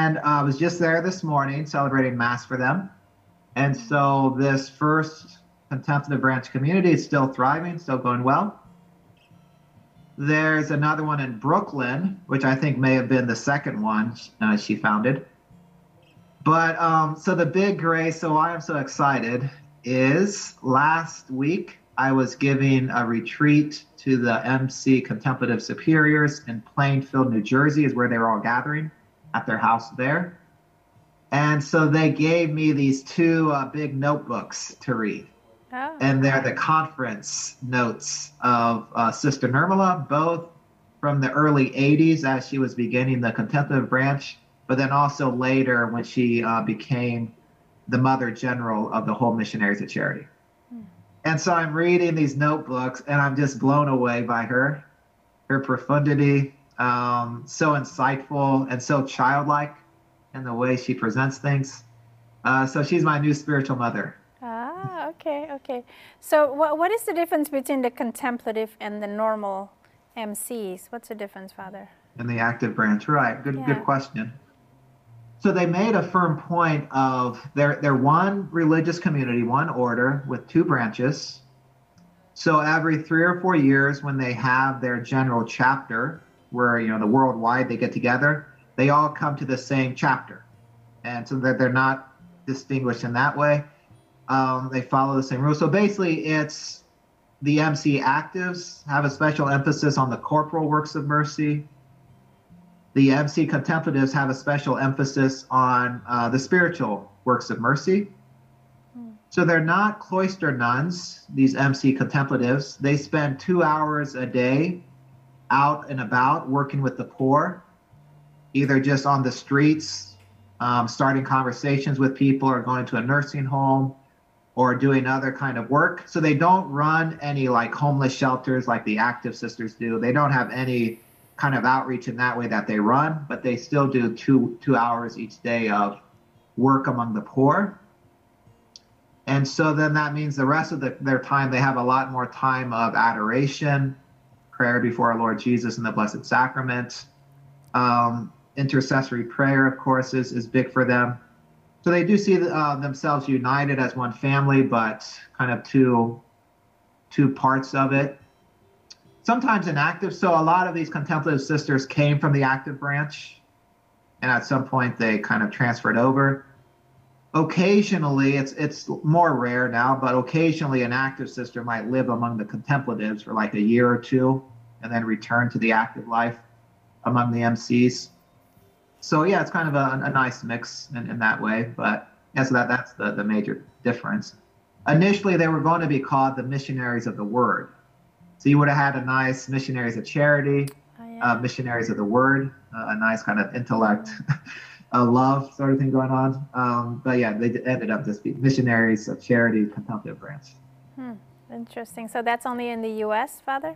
And I was just there this morning celebrating Mass for them. And so this first contemplative branch community is still thriving, still going well. There's another one in Brooklyn, which I think may have been the second one she founded. But so the big grace, so why I'm so excited is last week I was giving a retreat to the MC Contemplative Superiors in Plainfield, New Jersey, is where they were all gathering at their house there. And so they gave me these two big notebooks to read. Oh. And they're the conference notes of Sister Nirmala, both from the early 80s as she was beginning the contemplative branch, but then also later when she became the Mother General of the Whole Missionaries of Charity. And so I'm reading these notebooks and I'm just blown away by her profundity, so insightful and so childlike in the way she presents things. So she's my new spiritual mother. Ah, okay. So what is the difference between the contemplative and the normal MCs? What's the difference, Father? In the active branch, right. Good question. So they made a firm point of they're one religious community, one order with two branches. So every 3 or 4 years when they have their general chapter, where, the worldwide they get together, they all come to the same chapter. And so they're not distinguished in that way. They follow the same rules. So basically it's the MC actives have a special emphasis on the corporal works of mercy. The MC contemplatives have a special emphasis on the spiritual works of mercy. So they're not cloister nuns, these MC contemplatives. They spend 2 hours a day out and about working with the poor, either just on the streets, starting conversations with people, or going to a nursing home, or doing other kind of work. So they don't run any like homeless shelters like the active sisters do. They don't have any kind of outreach in that way that they run, but they still do two hours each day of work among the poor. And so then that means the rest of their time, they have a lot more time of adoration, prayer before our Lord Jesus and the Blessed Sacrament. Intercessory prayer, of course, is big for them. So they do see themselves united as one family, but kind of two parts of it. Sometimes inactive. So a lot of these contemplative sisters came from the active branch, and at some point they kind of transferred over. Occasionally, it's more rare now, but occasionally an active sister might live among the contemplatives for like a year or two and then return to the active life among the MCs. So yeah, it's kind of a nice mix in that way. But yeah, so that's the major difference. Initially, they were going to be called the Missionaries of the Word. So you would have had a nice Missionaries of Charity, Missionaries of the Word, a nice kind of intellect, love sort of thing going on. But yeah, they ended up just being Missionaries of Charity, Contemplative Branch. Interesting. So that's only in the U.S., Father?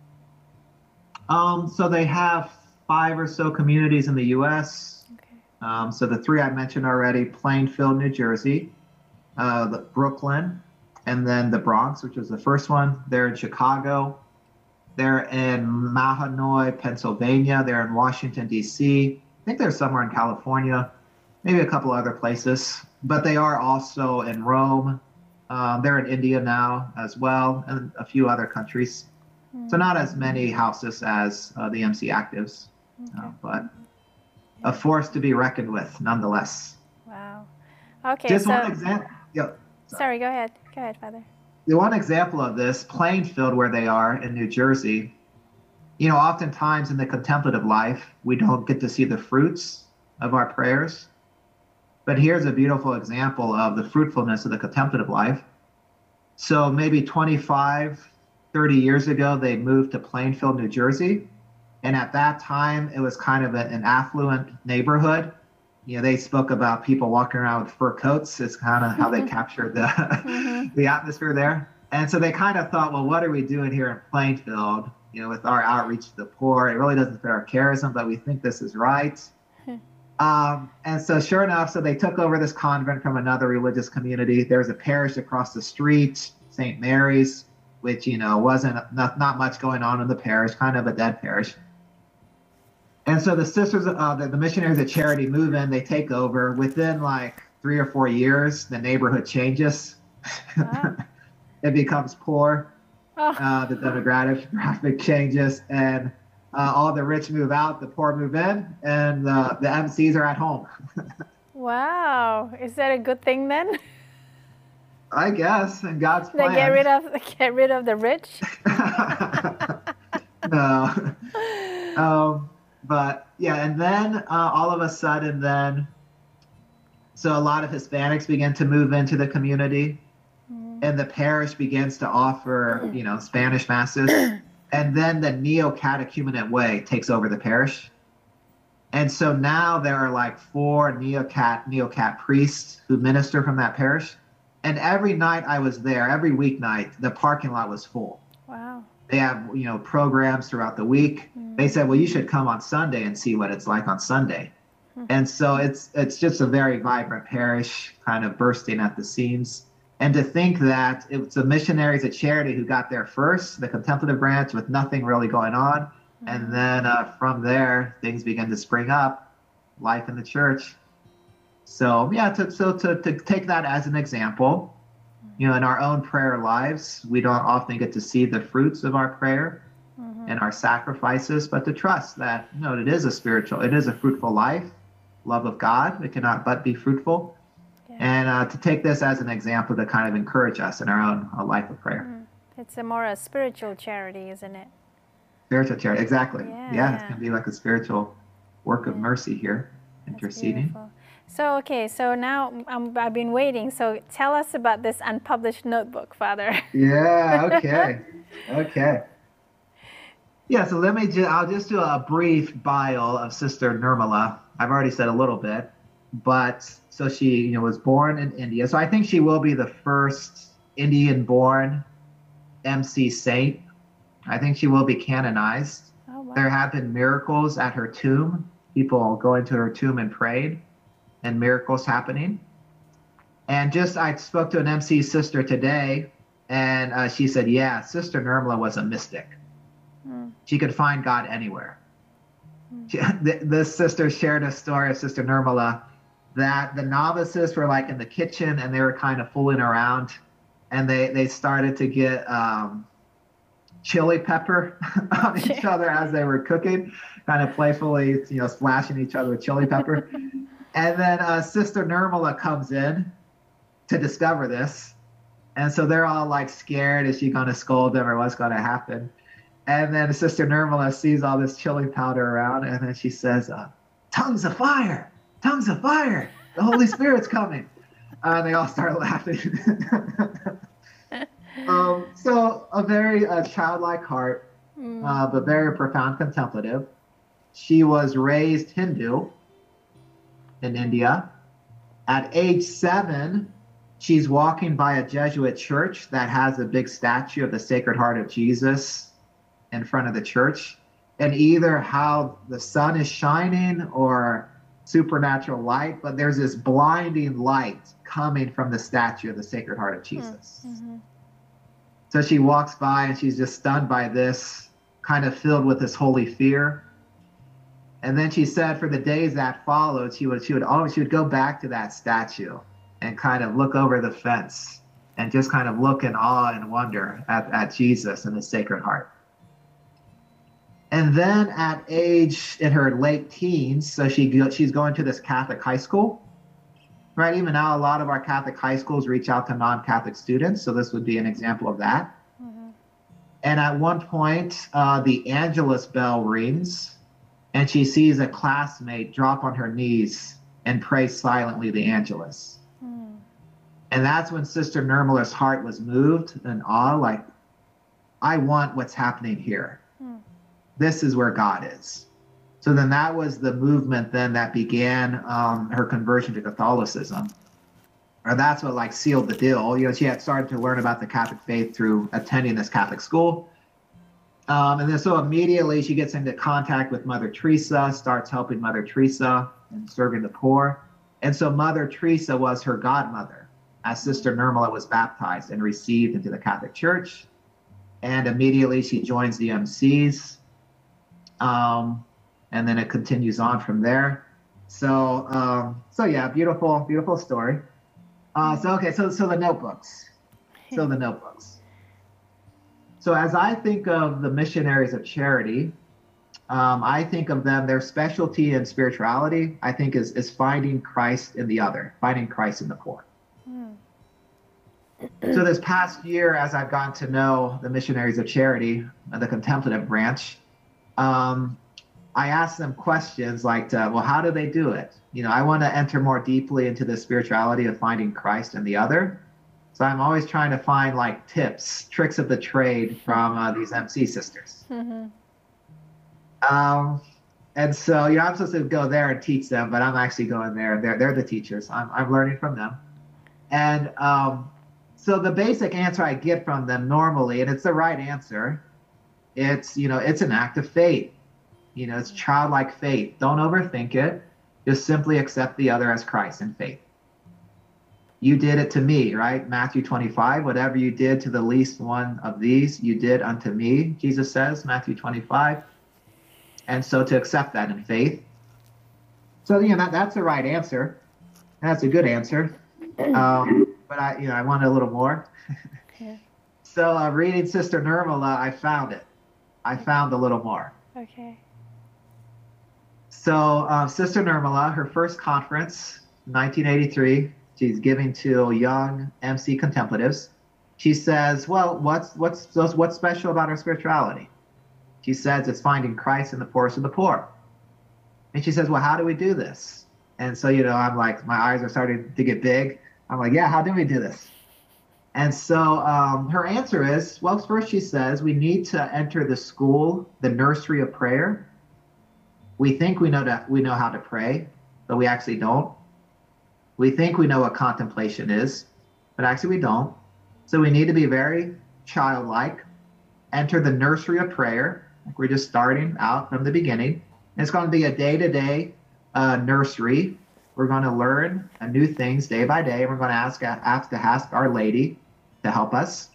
So they have 5 or so communities in the U.S. Okay. So the 3 I mentioned already: Plainfield, New Jersey, Brooklyn, and then the Bronx, which was the first one. They're in Chicago. They're in Mahanoy, Pennsylvania. They're in Washington, D.C. I think they're somewhere in California, maybe a couple other places. But they are also in Rome. They're in India now as well, and a few other countries. So not as many houses as the MC actives, but a force to be reckoned with nonetheless. Wow. Okay. Just one example. Yeah. Sorry, go ahead. Go ahead, Father. The one example of this, Plainfield, where they are in New Jersey, oftentimes in the contemplative life, we don't get to see the fruits of our prayers. But here's a beautiful example of the fruitfulness of the contemplative life. So maybe 25, 30 years ago, they moved to Plainfield, New Jersey. And at that time, it was kind of an affluent neighborhood. They spoke about people walking around with fur coats. It's kind of how they captured the atmosphere there. And so they kind of thought, well, what are we doing here in Plainfield, with our outreach to the poor? It really doesn't fit our charism, but we think this is right. And so sure enough, so they took over this convent from another religious community. There's a parish across the street, St. Mary's, which, wasn't not much going on in the parish, kind of a dead parish. And so the sisters, the missionaries of charity move in, they take over. Within like 3 or 4 years, the neighborhood changes. Wow. It becomes poor. Oh, The demographic changes, and all the rich move out, the poor move in, and the MCs are at home. wow. Is that a good thing then? I guess, in God's They plan. get rid of the rich? No. But yeah, and then all of a sudden, then, so a lot of Hispanics begin to move into the community, and the parish begins to offer, Spanish masses. And then the neo-catechumenate way takes over the parish. And so now there are like 4 neocat priests who minister from that parish. And every night I was there, every weeknight, the parking lot was full. Wow. They have, programs throughout the week. They said, well, you should come on Sunday and see what it's like on Sunday. And so it's just a very vibrant parish, kind of bursting at the seams. And to think that it was the missionaries of charity who got there first, the contemplative branch, with nothing really going on. And then from there, things began to spring up, life in the church. So yeah, to take that as an example, in our own prayer lives, we don't often get to see the fruits of our prayer and our sacrifices, but to trust that, it is a fruitful life, love of God. It cannot but be fruitful. And to take this as an example to kind of encourage us in our own life of prayer. It's a spiritual charity, isn't it? Spiritual charity, exactly. Yeah. It's going to be like a spiritual work of mercy here, interceding. So now I've been waiting. So tell us about this unpublished notebook, Father. Yeah, okay. Yeah, so I'll just do a brief bio of Sister Nirmala. I've already said a little bit, but so she, was born in India. So I think she will be the first Indian-born MC saint. I think she will be canonized. Oh, wow. There have been miracles at her tomb. People going to her tomb and prayed, and miracles happening. And I spoke to an MC sister today, and she said, yeah, Sister Nirmala was a mystic. She could find God anywhere. This sister shared a story of Sister Nirmala that the novices were like in the kitchen and they were kind of fooling around, and they started to get chili pepper on each other as they were cooking, kind of playfully, splashing each other with chili pepper. And then Sister Nirmala comes in to discover this. And so they're all like scared. Is she going to scold them or what's going to happen? And then Sister Nirmala sees all this chili powder around, and then she says, tongues of fire, the Holy Spirit's coming. And they all start laughing. So a very childlike heart, but very profound contemplative. She was raised Hindu in India. At age 7, she's walking by a Jesuit church that has a big statue of the Sacred Heart of Jesus in front of the church. And either how the sun is shining or supernatural light, but there's this blinding light coming from the statue of the Sacred Heart of Jesus. So she walks by and she's just stunned by this, kind of filled with this holy fear. And then she said for the days that followed, she would go back to that statue and kind of look over the fence and just kind of look in awe and wonder at Jesus and his Sacred Heart. And then in her late teens, so she's going to this Catholic high school, right? Even now, a lot of our Catholic high schools reach out to non-Catholic students, so this would be an example of that. And at one point, the Angelus bell rings, and she sees a classmate drop on her knees and pray silently the Angelus. And that's when Sister Nirmala's heart was moved in awe, like, I want what's happening here. This is where God is. So then that was the movement then that began her conversion to Catholicism. Or that's what sealed the deal. She had started to learn about the Catholic faith through attending this Catholic school. And then so immediately she gets into contact with Mother Teresa, starts helping Mother Teresa and serving the poor. And so Mother Teresa was her godmother as Sister Nirmala was baptized and received into the Catholic Church. And immediately she joins the MCs. And and then it continues on from there. So yeah, beautiful story. So the notebooks. So the notebooks. So as I think of the missionaries of charity, I think of them, their specialty in spirituality, I think is finding Christ in the other, finding Christ in the poor. So this past year, as I've gotten to know the missionaries of charity, the contemplative branch, I asked them questions like, well, how do they do it? You know, I want to enter more deeply into the spirituality of finding Christ in the other. So I'm always trying to find like tips, tricks of the trade from these MC sisters. Mm-hmm. And so, you know, I'm supposed to go there and teach them, but I'm actually going there. They're the teachers. I'm learning from them. And so the basic answer I get from them normally, and it's the right answer, it's, you know, it's an act of faith. You know, it's childlike faith. Don't overthink it. Just simply accept the other as Christ in faith. You did it to me, right? Matthew 25, whatever you did to the least one of these, you did unto me, Jesus says, Matthew 25. And so to accept that in faith. So, you know, that's the right answer. That's a good answer. But I wanted a little more. Okay. So reading Sister Nirmala, I found it. I found a little more. Okay. So Sister Nirmala, her first conference, 1983, she's giving to young MC contemplatives. She says, well, what's special about our spirituality? She says it's finding Christ in the poorest of the poor. And she says, well, how do we do this? And so, you know, I'm like, my eyes are starting to get big. I'm like, yeah, how do we do this? And so her answer is, well, first she says, we need to enter the school, the nursery of prayer. We think we know how to pray, but we actually don't. We think we know what contemplation is, but actually we don't. So we need to be very childlike, enter the nursery of prayer. Like we're just starting out from the beginning. And it's going to be a day-to-day nursery. We're going to learn new things day by day. We're going to ask Our Lady to help us.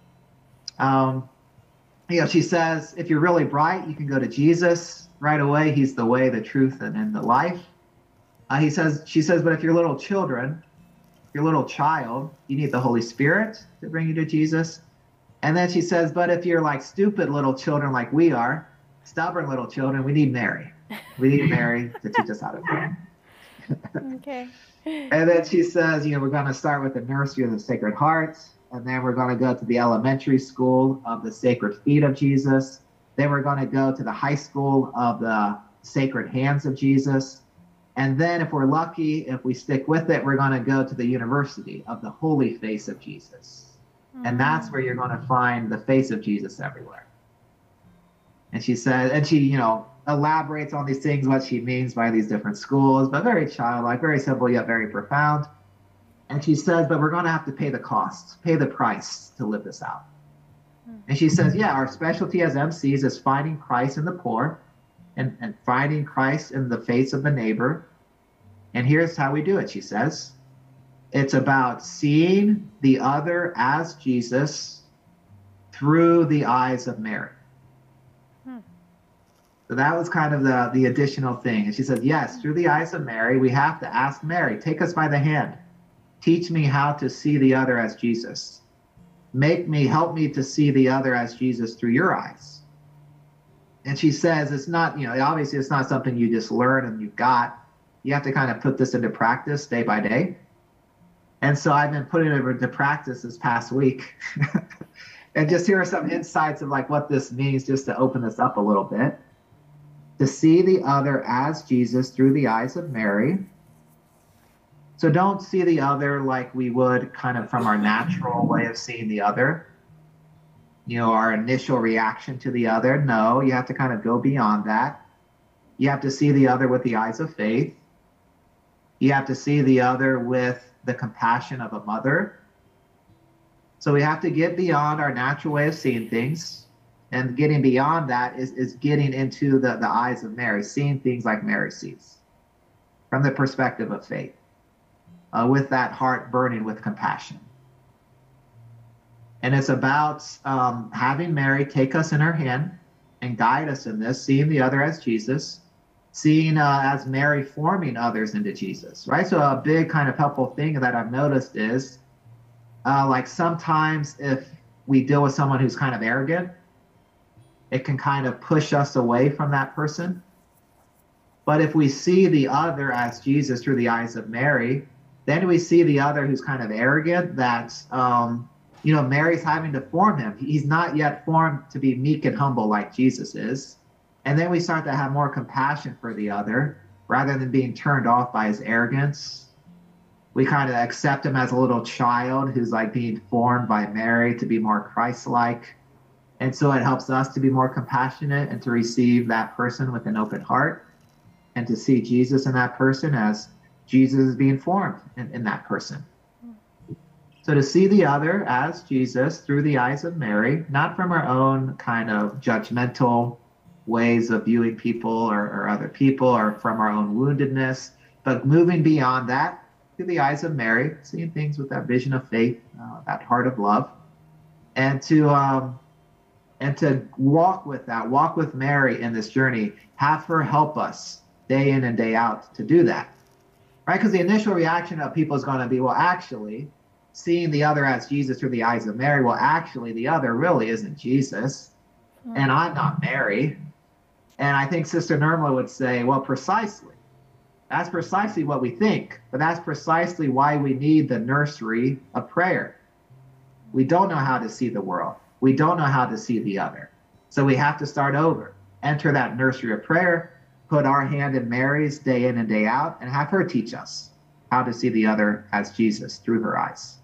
You know, she says, if you're really bright, you can go to Jesus right away. He's the way, the truth, and the life. She says, but if you're little children, your little child, you need the Holy Spirit to bring you to Jesus. And then she says, but if you're like stupid little children like we are, stubborn little children, we need Mary. We need Mary to teach us how to pray. Okay. And then she says, you know, we're going to start with the nursery of the Sacred Heart, and then we're going to go to the elementary school of the Sacred Feet of Jesus. Then we're going to go to the high school of the Sacred Hands of Jesus. And then if we're lucky, if we stick with it, we're going to go to the University of the Holy Face of Jesus. Mm-hmm. And that's where you're going to find the face of Jesus everywhere. And she said, and she, you know, elaborates on these things, what she means by these different schools, but very childlike, very simple, yet very profound. And she says, but we're going to have to pay the cost, pay the price to live this out. Mm-hmm. And she says, yeah, our specialty as MCs is finding Christ in the poor and finding Christ in the face of the neighbor. And here's how we do it, she says. It's about seeing the other as Jesus through the eyes of Mary. So that was kind of the additional thing. And she says, yes, through the eyes of Mary, we have to ask Mary, take us by the hand. Teach me how to see the other as Jesus. Help me to see the other as Jesus through your eyes. And she says, it's not, you know, obviously it's not something you just learn and you've got. You have to kind of put this into practice day by day. And so I've been putting it into practice this past week. And just here are some insights of like what this means, just to open this up a little bit. To see the other as Jesus through the eyes of Mary. So don't see the other like we would kind of from our natural way of seeing the other. You know, our initial reaction to the other. No, you have to kind of go beyond that. You have to see the other with the eyes of faith. You have to see the other with the compassion of a mother. So we have to get beyond our natural way of seeing things. And getting beyond that is getting into the eyes of Mary, seeing things like Mary sees from the perspective of faith, with that heart burning with compassion. And it's about having Mary take us in her hand and guide us in this, seeing the other as Jesus, Seen as Mary forming others into Jesus, right? So a big kind of helpful thing that I've noticed is like sometimes if we deal with someone who's kind of arrogant, it can kind of push us away from that person. But if we see the other as Jesus through the eyes of Mary, then we see the other who's kind of arrogant, that, Mary's having to form him. He's not yet formed to be meek and humble like Jesus is. And then we start to have more compassion for the other rather than being turned off by his arrogance. We kind of accept him as a little child who's like being formed by Mary to be more Christ-like. And so it helps us to be more compassionate and to receive that person with an open heart and to see Jesus in that person as Jesus is being formed in that person. So to see the other as Jesus through the eyes of Mary, not from our own kind of judgmental ways of viewing people or other people, or from our own woundedness, but moving beyond that through the eyes of Mary, seeing things with that vision of faith, that heart of love, and to walk with Mary in this journey, have her help us day in and day out to do that, right? Because the initial reaction of people is going to be, well, actually, seeing the other as Jesus through the eyes of Mary, well, actually, the other really isn't Jesus, and I'm not Mary. And I think Sister Nirmala would say, well, precisely. That's precisely what we think, but that's precisely why we need the nursery of prayer. We don't know how to see the world. We don't know how to see the other. So we have to start over, enter that nursery of prayer, put our hand in Mary's day in and day out, and have her teach us how to see the other as Jesus through her eyes.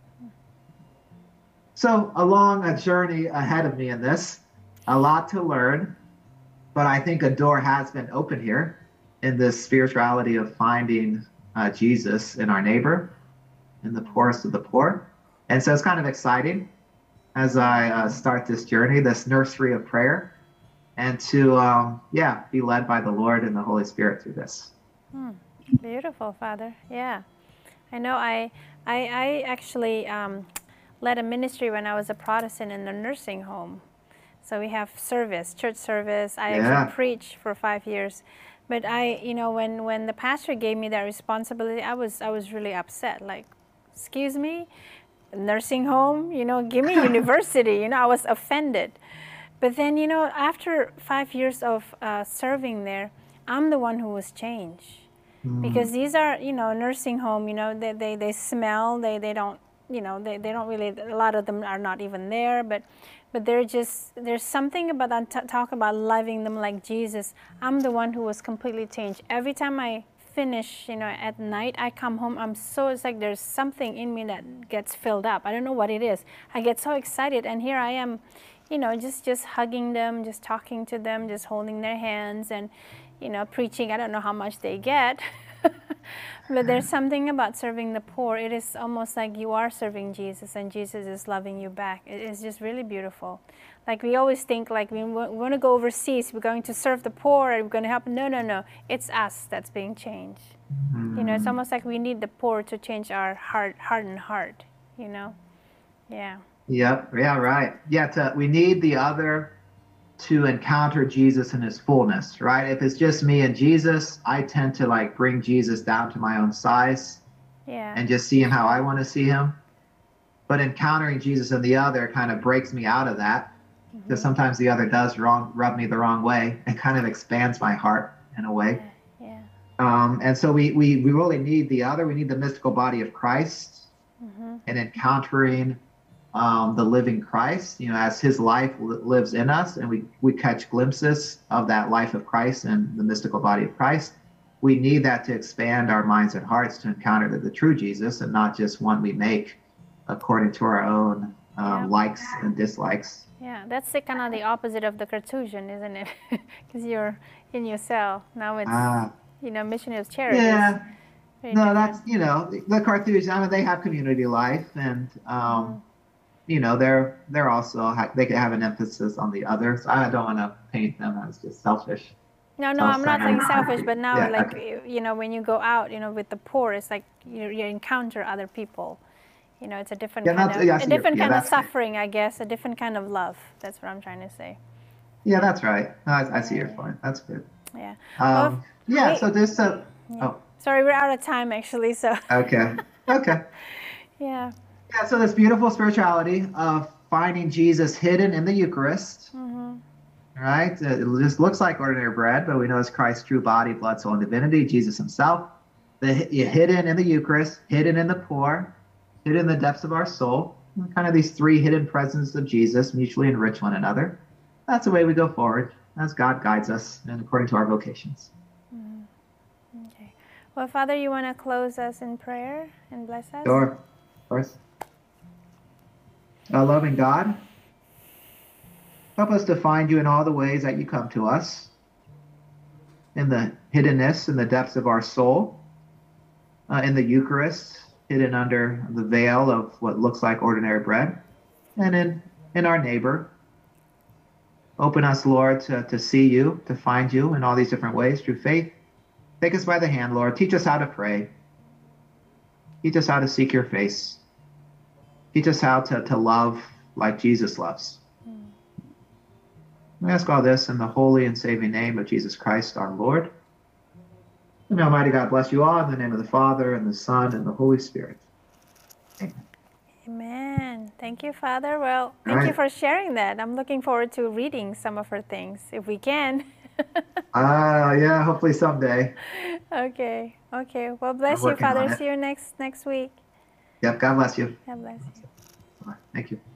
So along a journey ahead of me in this, a lot to learn, but I think a door has been opened here in this spirituality of finding Jesus in our neighbor, in the poorest of the poor. And so it's kind of exciting as I start this journey, this nursery of prayer, and to, be led by the Lord and the Holy Spirit through this. Beautiful, Father. Yeah. I know I actually led a ministry when I was a Protestant in the nursing home. So we have service, church service. I actually preached for 5 years. But when the pastor gave me that responsibility, I was really upset. Like, excuse me, nursing home, give me university. I was offended. But then, after 5 years of serving there, I'm the one who was changed. Because these are, nursing home, they smell, they don't, they don't really, a lot of them are not even there, but there's something about that, talk about loving them like Jesus. I'm the one who was completely changed. Every time I finish, at night, I come home, it's like there's something in me that gets filled up. I don't know what it is. I get so excited, and here I am, just hugging them, just talking to them, just holding their hands, and, preaching. I don't know how much they get. But there's something about serving the poor. It is almost like you are serving Jesus and Jesus is loving you back. It is just really beautiful. Like we always think like we want to go overseas, we're going to serve the poor and we're going to help. No. It's us that's being changed. It's almost like we need the poor to change our hardened heart, Yeah. Yep. Yeah, right. Yeah, we need the other to encounter Jesus in his fullness, right? If it's just me and Jesus, I tend to like bring Jesus down to my own size and just see him how I want to see him. But encountering Jesus in the other kind of breaks me out of that, because sometimes the other does rub me the wrong way. It kind of expands my heart in a way. And so we really need the other. We need the mystical body of Christ and encountering the living Christ, as his life lives in us, and we catch glimpses of that life of Christ and the mystical body of Christ. We need that to expand our minds and hearts to encounter the true Jesus, and not just one we make according to our own likes and dislikes. Yeah, that's kind of the opposite of the Carthusian, isn't it? Because you're in your cell. Now it's, Mission of Charity. Yeah. No, that's, the Carthusian, they have community life, and, they're also, they can have an emphasis on the other. So I don't want to paint them as just selfish. No, I'm not saying selfish, but now, when you go out, with the poor, it's like you encounter other people. It's a different kind of suffering, I guess, a different kind of love. That's what I'm trying to say. Yeah, that's right. I see your point. That's good. Yeah. Well, Yeah, we, so this, yeah. oh, Sorry, we're out of time actually. So okay. Okay. yeah. Yeah, so this beautiful spirituality of finding Jesus hidden in the Eucharist, Mm-hmm. right? It just looks like ordinary bread, but we know it's Christ's true body, blood, soul, and divinity, Jesus himself. Hidden in the Eucharist, hidden in the poor, hidden in the depths of our soul. Kind of these three hidden presences of Jesus mutually enrich one another. That's the way we go forward as God guides us and according to our vocations. Mm-hmm. Okay. Well, Father, you want to close us in prayer and bless us? Sure. Of course. Loving God, help us to find you in all the ways that you come to us, in the hiddenness, in the depths of our soul, in the Eucharist, hidden under the veil of what looks like ordinary bread, and in our neighbor. Open us, Lord, to see you, to find you in all these different ways through faith. Take us by the hand, Lord. Teach us how to pray. Teach us how to seek your face. Teach us how to love like Jesus loves. We ask all this in the holy and saving name of Jesus Christ, our Lord. And may Almighty God bless you all in the name of the Father, and the Son, and the Holy Spirit. Amen. Amen. Thank you, Father. Well, thank you for sharing that. I'm looking forward to reading some of her things, if we can. Yeah, hopefully someday. Okay. Okay. Well, bless you, Father. See you next week. Yep, God bless you. God bless you. Thank you.